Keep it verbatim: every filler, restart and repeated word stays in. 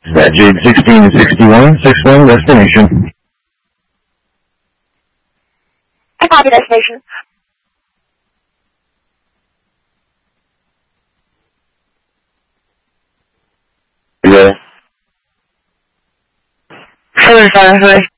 That Jade sixteen sixty-one, six one destination. I copy destination. Yeah. Seven seven three.